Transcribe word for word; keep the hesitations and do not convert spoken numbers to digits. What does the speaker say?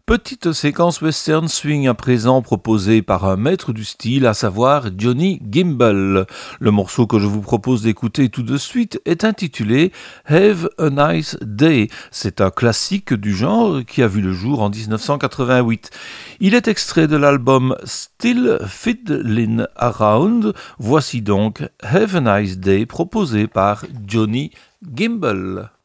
Petite séquence western swing à présent proposée par un maître du style, à savoir Johnny Gimble. Le morceau que je vous propose d'écouter tout de suite est intitulé Have a Nice Day. C'est un classique du genre qui a vu le jour en dix-neuf cent quatre-vingt-huit. Il est extrait de l'album Still Fiddlin' Around. Voici donc Have a Nice Day proposé par Johnny Gimble.